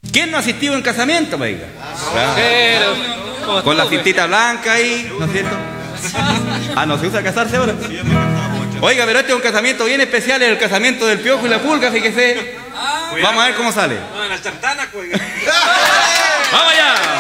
¿Quién no ha asistido en casamiento, oiga? Claro. Con la cintita blanca ahí, ¿no es cierto? Ah, ¿no se usa casarse ahora? Oiga, pero este es un casamiento bien especial, es el casamiento del Piojo y la Pulga, fíjese. Vamos a ver cómo sale. No, en la chartana, pues. ¡Vamos allá!